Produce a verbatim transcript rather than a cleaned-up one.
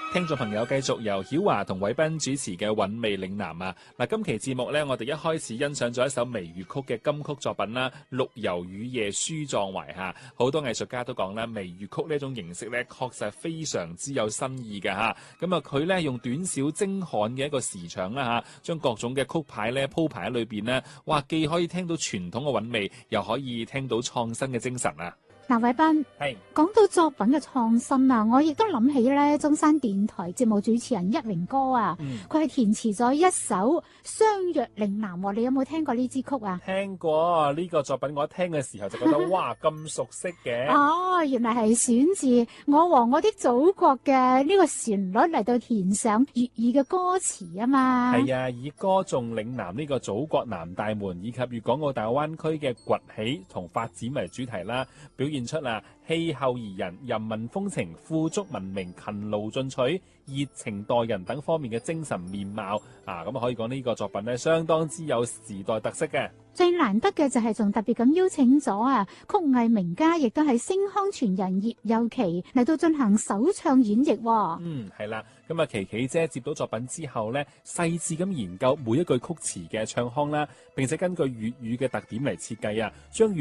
聽眾朋友繼續由曉華同偉斌主持嘅韻味嶺南啊！嗱，今期節目呢，我哋一開始欣賞咗一首微粵曲嘅金曲作品啦，《陸游雨夜書壯懷》嚇。好多藝術家都講啦，微粵曲呢種形式呢，確實係非常之有新意嘅嚇。咁啊，佢呢用短小精悍嘅一個時長啦嚇，將各種嘅曲牌呢鋪排喺裏邊呢，哇！既可以聽到傳統嘅韻味，又可以聽到創新嘅精神啊！ 嗱，偉斌， 係講到作品嘅創新啊，我亦都諗起咧，中山電台節目主持人一榮哥啊，佢係、嗯、填詞咗一首《相約嶺南》，你有冇聽過呢支曲啊？ 聽過呢、這個作品，我一聽嘅時候就覺得哇，咁熟悉嘅。 哦，原來係選自《我和我的祖國》嘅呢個旋律嚟到填上粵語嘅歌詞啊嘛。 係啊，以歌頌嶺南呢個祖國南大門以及粵港澳大灣區嘅崛起同發展為主題啦，表現出啦氣候宜人、人民風情、富足文明、勤勞進取、熱情待人等方面嘅精神面貌啊，咁可以講呢個作品咧相當之有時代特色嘅。 最難得嘅就係仲特別咁邀請咗啊曲藝名家，亦都係星腔傳人葉幼琪嚟到進行首唱演繹喎。嗯， 係啦，咁啊琪琪姐接到作品之後咧，細緻咁研究每一句曲詞嘅唱腔啦，並且根據粵語嘅特點嚟設計啊，將